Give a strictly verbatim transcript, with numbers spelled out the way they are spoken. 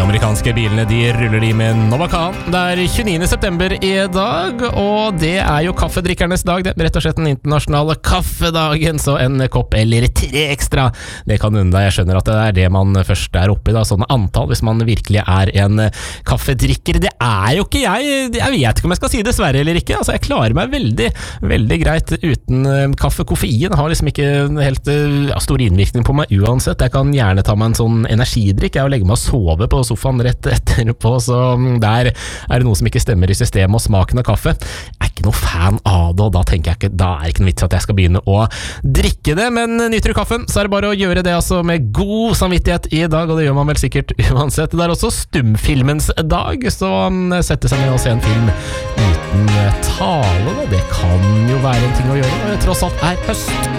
amerikanske bilene, de ruller de med Novacan. Det er tjueniende september i dag, og det er jo kaffedrikkernes dag, det. Rett og slett den internasjonale kaffedagen, så en kopp eller tre ekstra, det kan unne deg. Jeg skjønner at det er det man først er oppe i, da, sånne antall, hvis man virkelig er en kaffedrikker. Det er jo ikke jeg, jeg vet ikke om jeg skal si dessverre eller ikke, altså jeg klarer meg veldig, veldig greit uten kaffe. Koffein har liksom ikke helt ja, stor innvirkning på meg uansett. Jeg kan gjerne ta meg en sånn energidrikk, jeg og legge meg og sove på sofaen rett etterpå, så der er det noe som ikke stemmer i systemet, og smaken av kaffe jeg er ikke noe fan av det, og da tenker jeg ikke, da er det ikke noe vits at jeg skal begynne å drikke det, men nyter du kaffen, så er det bare å gjøre det altså med god samvittighet i dag, og det gjør man vel sikkert uansett. Det er også stumfilmens dag, så sette seg ned og se en film uten tale, da. Det kan jo være en ting å gjøre når det tross alt er høst.